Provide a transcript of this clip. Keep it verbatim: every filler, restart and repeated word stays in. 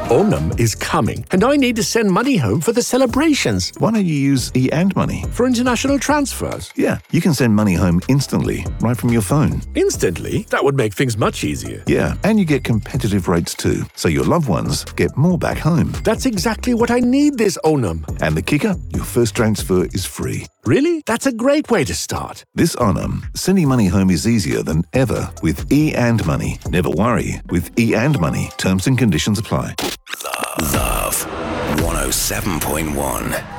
Onam is coming, and I need to send money home for the celebrations. Why don't you use e and money? For international transfers? Yeah, you can send money home instantly, right from your phone. Instantly? That would make things much easier. Yeah, and you get competitive rates too, so your loved ones get more back home. That's exactly what I need this Onam. And the kicker? Your first transfer is free. Really? That's a great way to start. This Onam, sending money home is easier than ever with e and money. Never worry, with e and money. Terms and conditions apply. Love. Love. one oh seven point one.